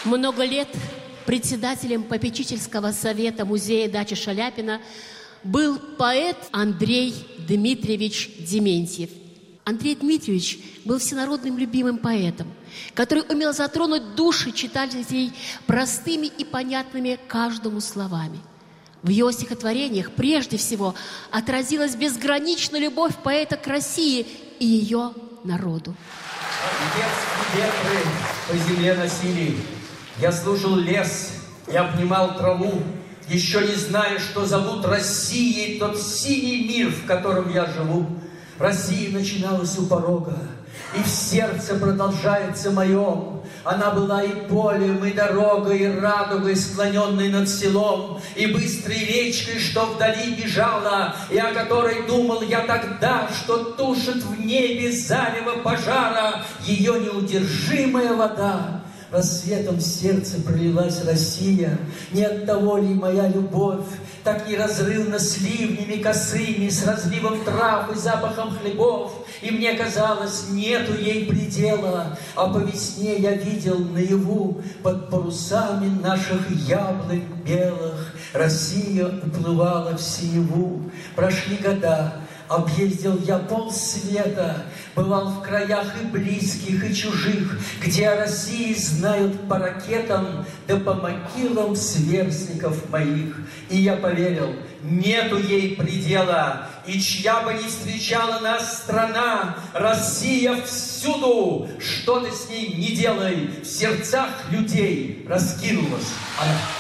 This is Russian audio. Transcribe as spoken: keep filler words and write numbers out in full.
Много лет председателем попечительского совета музея дачи Шаляпина был поэт Андрей Дмитриевич Дементьев. Андрей Дмитриевич был всенародным любимым поэтом, который умел затронуть души читателей простыми и понятными каждому словами. В его стихотворениях прежде всего отразилась безграничная любовь поэта к России и ее народу. Детские ветры по земле носили. Я слушал лес и обнимал траву, еще не зная, что зовут Россией тот синий мир, в котором я живу. Россия начиналась у порога, и в сердце продолжается моем. Она была и полем, и дорогой, и радугой, склоненной над селом, и быстрой речкой, что вдали бежала, и о которой думал я тогда, что тушит в небе зарево пожара ее неудержимая вода. Рассветом в сердце пролилась Россия, не от того ли моя любовь так неразрывно с ливнями косыми, с разливом трав и запахом хлебов, и мне казалось, нету ей предела, а по весне я видел наяву под парусами наших яблок белых Россия уплывала в синеву. Прошли года, объездил я полсвета, бывал в краях и близких, и чужих, где о России знают по ракетам, да по могилам сверстников моих. И я поверил, нету ей предела, и чья бы ни встречала нас страна, Россия всюду, что ты с ней не делай, в сердцах людей раскинулась она.